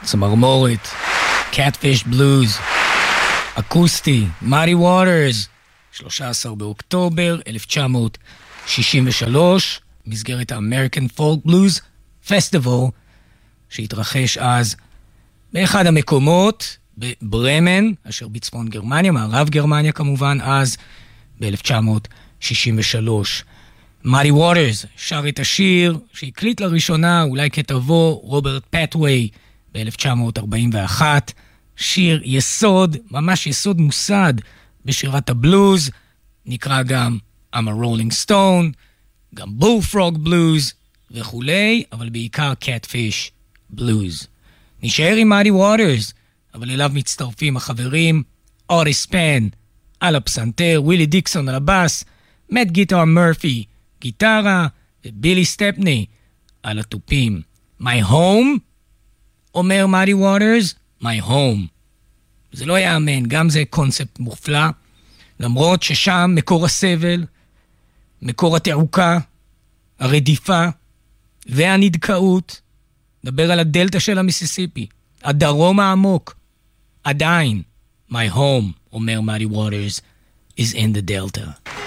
צמרמורת, Catfish Blues, אקוסטי, Muddy Waters, 13 באוקטובר 1963, מסגרת האמריקן פולק בלוז פסטיבל, שהתרחש אז באחד המקומות, בברמן, אשר בצפון גרמניה, מערב גרמניה כמובן, אז ב-1963. Muddy Waters שר את השיר שהקליט לראשונה, אולי כתבו, רוברט פטווי ב-1941, שיר יסוד, ממש יסוד מוסד בשירת הבלוז, נקרא גם I'm a Rolling Stone, גם Bullfrog Blues וכולי, אבל בעיקר Catfish Blues. נשאר עם Muddy Waters, אבל אליו מצטרפים החברים אוטיס פן על הפסנתר, ווילי דיקסון על הבאס, מאט גיטר מרפי גיטרה ובילי סטפני על התופים. My home, אומר Muddy Waters, my home. זה לא יאמן, גם זה קונספט מופלא, למרות ששם מקור הסבל, מקור התעוקה, הרדיפה והנדכאות, דבר על הדלטה של המיסיסיפי, הדרום העמוק, עדיין, my home, אומר Muddy Waters, is in the delta.